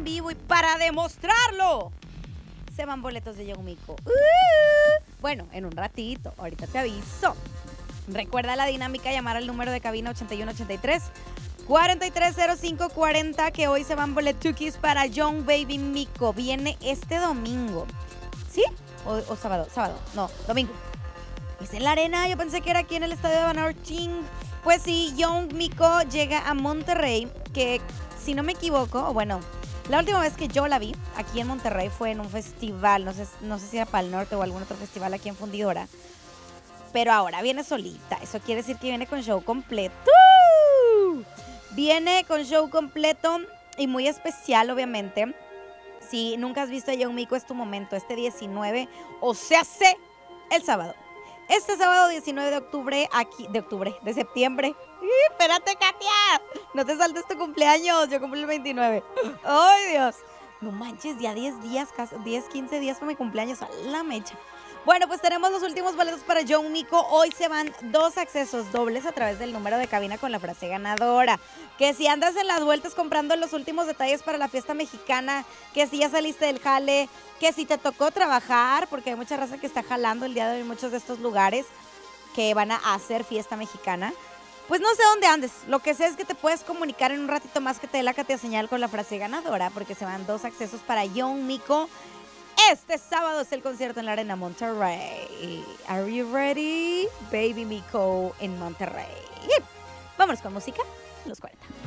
vivo y para demostrarlo, se van boletos de Young Miko. Bueno, en un ratito, ahorita te aviso. Recuerda la dinámica, llamar al número de cabina 8183 430540, que hoy se van boletukis para Young Baby Miko. Viene este domingo. ¿Sí? ¿O sábado? Sábado. No, domingo. Es en la arena, yo pensé que era aquí en el estadio de Banorching. Pues sí, Young Miko llega a Monterrey, que si no me equivoco, o bueno, la última vez que yo la vi aquí en Monterrey fue en un festival, no sé si era Pal Norte o algún otro festival aquí en Fundidora. Pero ahora viene solita, eso quiere decir que viene con show completo. Viene con show completo y muy especial, obviamente. Si nunca has visto a Young Miko, es tu momento, este 19, o sea, el sábado. Este sábado 19 de octubre, de septiembre. Espérate, Katia, no te saltes tu cumpleaños, yo cumplo el 29. ¡Ay, Dios! No manches, ya 10 días, 15 días para mi cumpleaños, a la mecha. Bueno, pues tenemos los últimos boletos para Young Miko. Hoy se van 2 accesos dobles a través del número de cabina con la frase ganadora. Que si andas en las vueltas comprando los últimos detalles para la fiesta mexicana, que si ya saliste del jale, que si te tocó trabajar, porque hay mucha raza que está jalando el día de hoy en muchos de estos lugares que van a hacer fiesta mexicana. Pues no sé dónde andes, lo que sé es que te puedes comunicar en un ratito más que te dé la Katia señal con la frase ganadora, porque se van 2 accesos para Young Miko. Este sábado es el concierto en la Arena Monterrey. Are you ready? Baby Miko en Monterrey. Vámonos con música, los 40.